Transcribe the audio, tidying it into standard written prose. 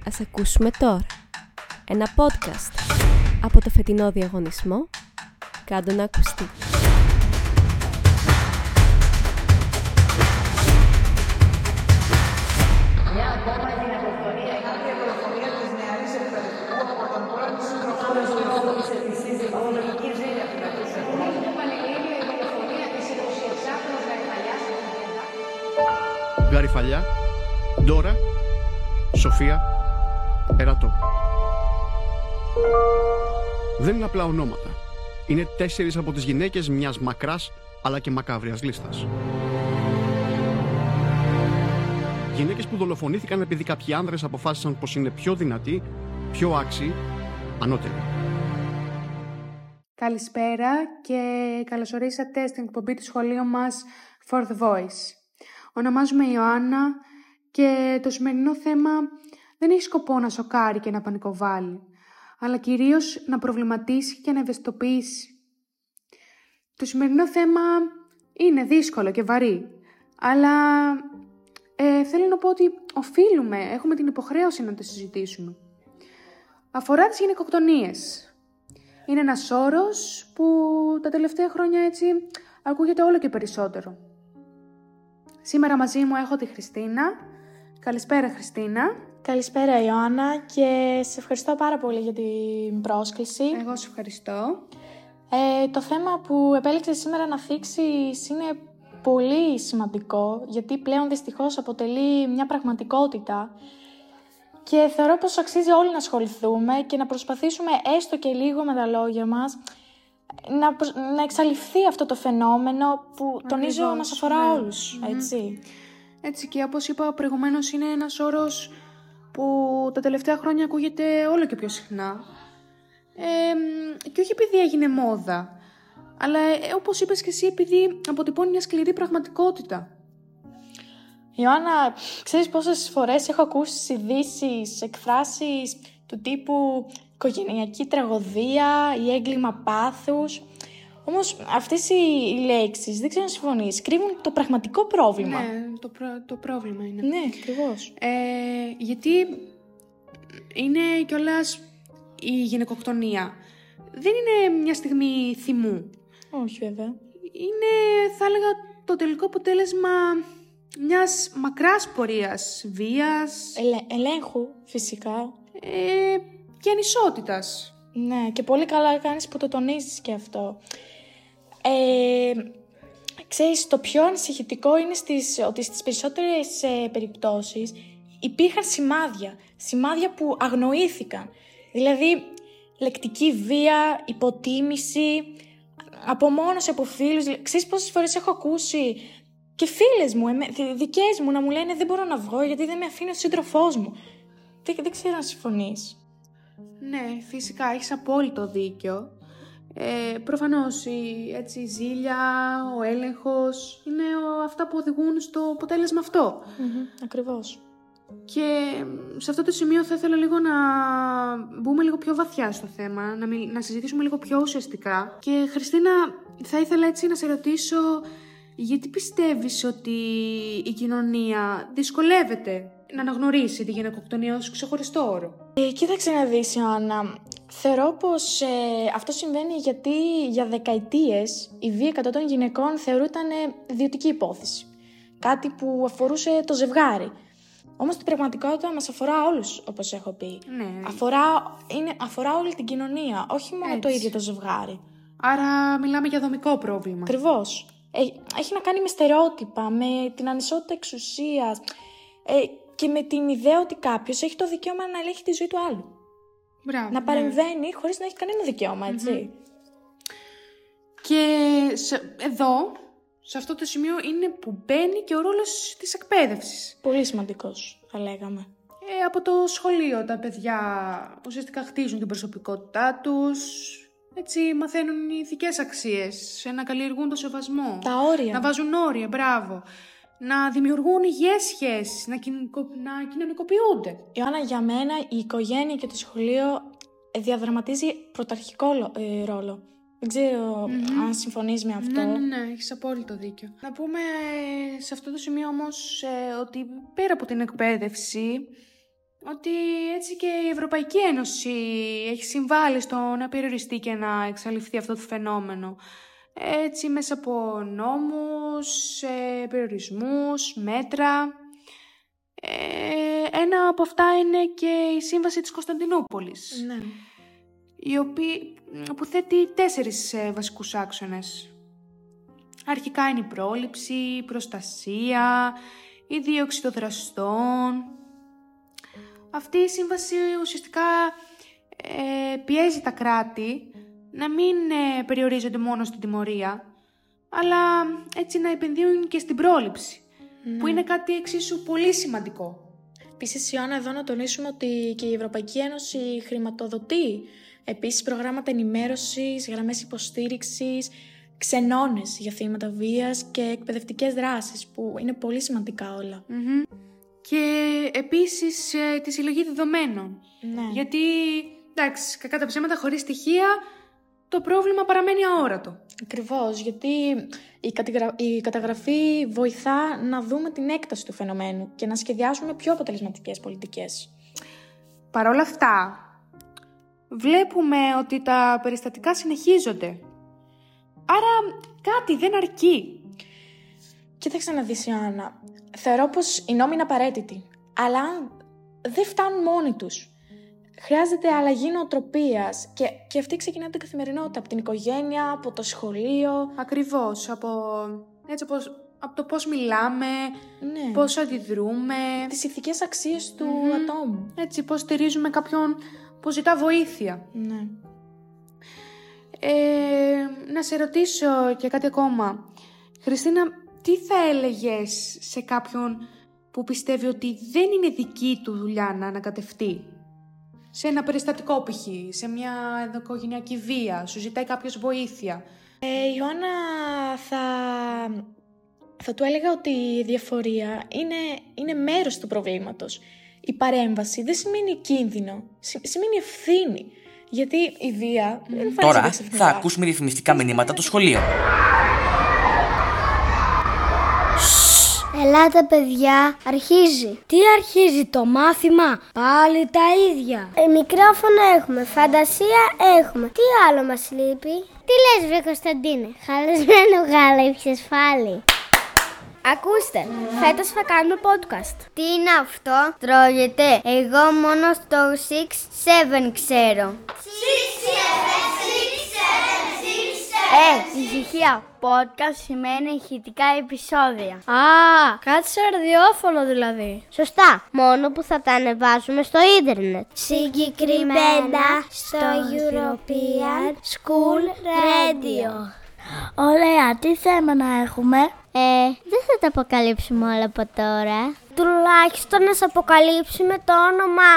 Ας ακούσουμε τώρα ένα podcast από το φετινό διαγωνισμό «Κάντο να ακουστεί». Μια ακόμα γυναικοκτονία είναι η δολοφονία της νεαρής εκπαιδευτικού από τον πρώην σύντροφό της της παθολογική ζήλια που κρατούσε. Είναι πανελλήνια η δολοφονία της 26χρονης Γαριφαλιάς. Γαριφαλιά, Ντόρα, Σοφία, Ερατό. Δεν είναι απλά ονόματα. Είναι 4 από τις γυναίκες μιας μακράς αλλά και μακάβριας λίστας. Γυναίκες που δολοφονήθηκαν επειδή κάποιοι άνδρες αποφάσισαν πως είναι πιο δυνατοί, πιο άξιοι, ανώτεροι. Καλησπέρα και καλωσορίσατε στην εκπομπή του σχολείου μας For the Voice. Ονομάζομαι Ιωάννα και το σημερινό θέμα δεν έχει σκοπό να σοκάρει και να πανικοβάλει, αλλά κυρίως να προβληματίσει και να ευαισθητοποιήσει. Το σημερινό θέμα είναι δύσκολο και βαρύ, αλλά θέλω να πω ότι έχουμε την υποχρέωση να το συζητήσουμε. Αφορά τις γυναικοκτονίες. Είναι ένας όρος που τα τελευταία χρόνια έτσι ακούγεται όλο και περισσότερο. Σήμερα μαζί μου έχω τη Χριστίνα. Καλησπέρα Χριστίνα. Καλησπέρα Ιωάννα και σε ευχαριστώ πάρα πολύ για την πρόσκληση. Εγώ σε ευχαριστώ. Το θέμα που επέλεξες σήμερα να θίξεις είναι πολύ σημαντικό, γιατί πλέον δυστυχώς αποτελεί μια πραγματικότητα και θεωρώ πως αξίζει όλοι να ασχοληθούμε και να προσπαθήσουμε έστω και λίγο με τα λόγια μας να εξαλειφθεί αυτό το φαινόμενο που τονίζω μας αφορά όλους, έτσι. Έτσι, και όπως είπα προηγουμένως, είναι ένας όρος που τα τελευταία χρόνια ακούγεται όλο και πιο συχνά. Και όχι επειδή έγινε μόδα, αλλά όπως είπες και εσύ, επειδή αποτυπώνει μια σκληρή πραγματικότητα. Ιωάννα, ξέρεις πόσες φορές έχω ακούσει ειδήσεις, εκφράσεις του τύπου οικογενειακή τραγωδία ή έγκλημα πάθους. Όμως αυτές οι λέξεις, δεν ξέρω αν συμφωνείς, κρύβουν το πραγματικό πρόβλημα. Ναι, το πρόβλημα είναι. Ναι, ακριβώς. Γιατί είναι κιόλας η γυναικοκτονία. Δεν είναι μια στιγμή θυμού. Όχι βέβαια. Είναι, θα έλεγα, το τελικό αποτέλεσμα μιας μακράς πορείας βίας, Ελέγχου φυσικά. και ανισότητας. Ναι, και πολύ καλά κάνεις που το τονίζεις και αυτό. Ξέρεις, το πιο ανησυχητικό είναι ότι στις περισσότερες περιπτώσεις υπήρχαν σημάδια που αγνοήθηκαν. Δηλαδή, λεκτική βία, υποτίμηση, απομόνωση από φίλους. Ξέρεις πόσες φορές έχω ακούσει και φίλες μου, δικές μου, να μου λένε δεν μπορώ να βγω γιατί δεν με αφήνει ο σύντροφός μου. Δεν ξέρω αν συμφωνείς. Ναι, φυσικά, έχεις απόλυτο δίκιο. Προφανώς η ζήλια, ο έλεγχος είναι αυτά που οδηγούν στο αποτέλεσμα αυτό. Ακριβώς. Και σε αυτό το σημείο θα ήθελα λίγο να μπούμε λίγο πιο βαθιά στο θέμα, να συζητήσουμε λίγο πιο ουσιαστικά. Και Χριστίνα, θα ήθελα έτσι να σε ρωτήσω, γιατί πιστεύεις ότι η κοινωνία δυσκολεύεται να αναγνωρίσει τη γυναικοκτονία ως ξεχωριστό όρο? Κοίταξε να δεις, Ιωάννα. Θεωρώ πως αυτό συμβαίνει γιατί για δεκαετίες η βία κατά των γυναικών θεωρούταν ιδιωτική υπόθεση. Κάτι που αφορούσε το ζευγάρι. Όμως στην πραγματικότητα μας αφορά όλους, όπως έχω πει. Ναι. Αφορά όλη την κοινωνία, όχι μόνο το ίδιο το ζευγάρι. Άρα μιλάμε για δομικό πρόβλημα. Ακριβώς. Έχει να κάνει με στερεότυπα, με την ανισότητα εξουσίας και με την ιδέα ότι κάποιος έχει το δικαίωμα να ελέγχει τη ζωή του άλλου. Μπράβο, να παρεμβαίνει χωρίς να έχει κανένα δικαίωμα, έτσι. Και εδώ, σε αυτό το σημείο, είναι που μπαίνει και ο ρόλος της εκπαίδευσης. Πολύ σημαντικός, θα λέγαμε. Από το σχολείο τα παιδιά ουσιαστικά χτίζουν την προσωπικότητά τους, έτσι μαθαίνουν ηθικές αξίες, να καλλιεργούν το σεβασμό. Τα όρια. Να βάζουν όρια, μπράβο. Να δημιουργούν υγιές σχέσεις, να κοινωνικοποιούνται. Ιωάννα, για μένα η οικογένεια και το σχολείο διαδραματίζει πρωταρχικό ρόλο. Δεν ξέρω αν συμφωνείς με αυτό. Ναι, έχεις απόλυτο δίκιο. Να πούμε σε αυτό το σημείο όμως ότι πέρα από την εκπαίδευση ότι έτσι και η Ευρωπαϊκή Ένωση έχει συμβάλει στο να περιοριστεί και να εξαλειφθεί αυτό το φαινόμενο. Έτσι μέσα από νόμους, περιορισμούς, μέτρα. Ένα από αυτά είναι και η Σύμβαση της Κωνσταντινούπολης, Ναι. που θέτει 4 βασικούς άξονες. Αρχικά είναι η πρόληψη, η προστασία, η δίωξη των δραστών. Αυτή η σύμβαση ουσιαστικά πιέζει τα κράτη να μην περιορίζονται μόνο στην τιμωρία, αλλά έτσι να επενδύουν και στην πρόληψη, που είναι κάτι εξίσου πολύ σημαντικό. Επίσης, Ιωάννα, εδώ να τονίσουμε ότι και η Ευρωπαϊκή Ένωση χρηματοδοτεί επίσης προγράμματα ενημέρωσης, γραμμές υποστήριξης, ξενώνες για θύματα βίας και εκπαιδευτικές δράσεις, που είναι πολύ σημαντικά όλα. Και επίσης τη συλλογή δεδομένων. Ναι. Γιατί, εντάξει, κακά τα ψέματα, χωρίς στοιχεία, το πρόβλημα παραμένει αόρατο. Ακριβώς, γιατί η καταγραφή βοηθά να δούμε την έκταση του φαινομένου και να σχεδιάσουμε πιο αποτελεσματικές πολιτικές. Παρ' όλα αυτά, βλέπουμε ότι τα περιστατικά συνεχίζονται. Άρα κάτι δεν αρκεί. Κοίταξε να δεις, Ιωάννα. Θεωρώ πως οι νόμοι είναι απαραίτητοι, αλλά δεν φτάνουν μόνοι τους. Χρειάζεται αλλαγή νοοτροπίας και αυτή ξεκινά από την καθημερινότητα, από την οικογένεια, από το σχολείο. Ακριβώς, από το πώς μιλάμε, Ναι. πώς αντιδρούμε, Τις ηθικές αξίες του ατόμου. έτσι πώς στηρίζουμε κάποιον που ζητά βοήθεια. Ναι. Να σε ρωτήσω και κάτι ακόμα. Χριστίνα, τι θα έλεγες σε κάποιον που πιστεύει ότι δεν είναι δική του δουλειά να ανακατευτεί? Σε ένα περιστατικό π.χ., σε μια ενδοοικογενειακή βία, σου ζητάει κάποιος βοήθεια. Ιωάννα, θα του έλεγα ότι η διαφορία είναι μέρος του προβλήματος. Η παρέμβαση δεν σημαίνει κίνδυνο, σημαίνει ευθύνη. Γιατί η βία δεν εμφανίζεται Τώρα ξαφνικά. θα ακούσουμε ρυθμιστικά μηνύματα από το σχολείο. Ελάτε παιδιά, αρχίζει. Τι αρχίζει, το μάθημα? Πάλι τα ίδια. Μικρόφωνο έχουμε, φαντασία έχουμε. Τι άλλο μας λείπει? Τι λες βρε Κωνσταντίνε, χαλασμένο γάλα ήπιες πάλι? Ακούστε, φέτος θα κάνουμε podcast. Τι είναι αυτό? Τρώγεται? Εγώ μόνο στο 6-7 ξέρω. 6-7. Ησυχία. Podcast σημαίνει ηχητικά επεισόδια. Κάτι σαν ραδιόφωνο δηλαδή. Σωστά, μόνο που θα τα ανεβάζουμε στο ίντερνετ. Συγκεκριμένα στο European School Radio. Ωραία, τι θέμα να έχουμε? Δεν θα τα αποκαλύψουμε όλα από τώρα. Τουλάχιστον να σας αποκαλύψουμε το όνομά